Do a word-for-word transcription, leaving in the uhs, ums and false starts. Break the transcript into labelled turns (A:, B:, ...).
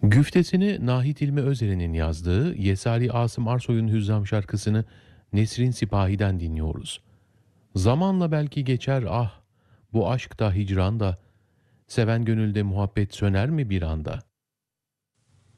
A: Güftesini Nahit İlmi Özer'in yazdığı Yesari Asım Arsoy'un Hüzzam şarkısını Nesrin Sipahi'den dinliyoruz. Zamanla belki geçer ah, bu aşk da hicran da, seven gönülde muhabbet söner mi bir anda?